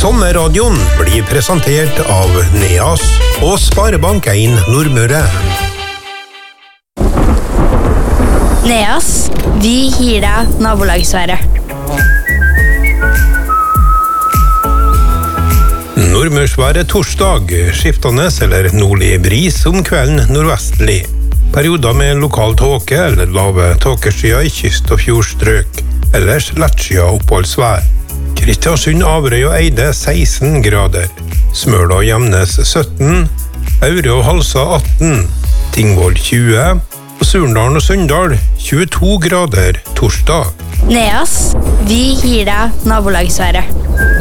Sommerradioen blir presentert av Neas og Sparebank 1 Nordmøre. Neas, vi gir deg nabolagsværet. Nordmørsværet torsdag, skiftende eller nordlig bris om kvelden nordvestlig. Perioder med lokal tåke eller lave tåkeskyer i kyst- og fjordstrøk. Ellers lettskyet oppholdsvær. Kristiansund, Averøy og Eide 16 grader. Smøla og Gjemnes 17. Aure og Halsa 18. Tingvoll 20. Og Surndalen og Sunndal 22 grader torsdag. Neas, vi gir deg nabolagsværet.